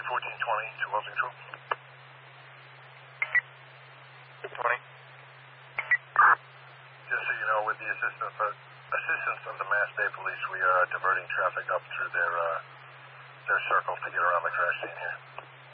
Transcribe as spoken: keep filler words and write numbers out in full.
fourteen twenty to Wilson Troop. twenty. Just so you know, with the assistance of, assistance of the Mass Bay Police, we are diverting traffic up through their, uh, their circle to get around the crash scene here.